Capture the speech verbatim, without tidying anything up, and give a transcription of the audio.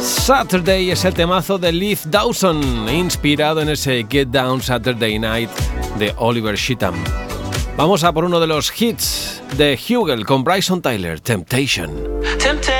Saturday es el temazo de Leif Dawson, inspirado en ese Get Down Saturday Night de Oliver Sheetham. Vamos a por uno de los hits de Hugel con Bryson Tyler, Temptation. Temptation.